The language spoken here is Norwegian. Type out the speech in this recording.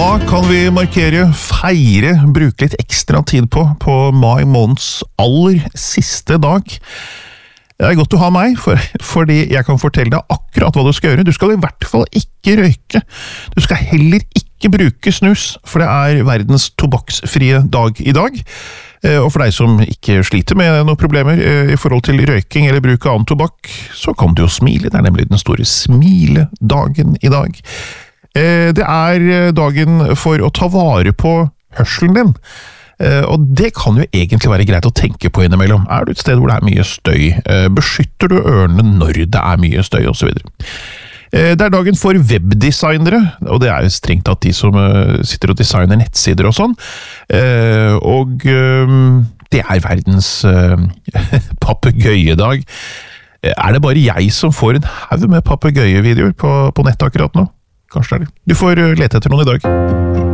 Hva kan vi markere, feire, bruke litt ekstra tid på mai måneds aller siste dag? Det er godt å ha meg, fordi jeg kan fortelle deg akkurat hva du skal gjøre. Du skal i hvert fall ikke røyke. Du skal heller ikke bruke snus, for det er verdens tobakksfrie dag i dag. Og for deg som ikke sliter med noen problemer i forhold til røyking eller bruk av annen tobakk, så kan du jo smile. Det er nemlig den store smiledagen i dag. Det er dagen for å ta vare på hørselen din, og det kan jo egentlig være greit å tenke på innimellom. Er du et sted hvor det er mye støy? Beskytter du ørene når det er mye støy, og så videre? Det er dagen for webdesignere, og det er jo strengt tatt de som sitter og designer nettsider og sånn, og det er verdens papegøyedag. Er det bare jeg som får en haug med papegøyevideoer på nettet akkurat nå? Kanskje det er det. Du får lete etter noen i dag.